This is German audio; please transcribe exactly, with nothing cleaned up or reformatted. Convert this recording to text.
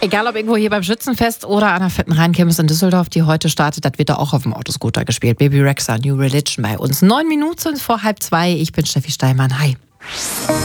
Egal ob irgendwo hier beim Schützenfest oder an der fetten Rheinkirmes in Düsseldorf, die heute startet, das wird da auch auf dem Autoscooter gespielt. Baby Rexha, New Religion bei uns. Neun Minuten vor halb zwei. Ich bin Steffi Steinmann. Hi.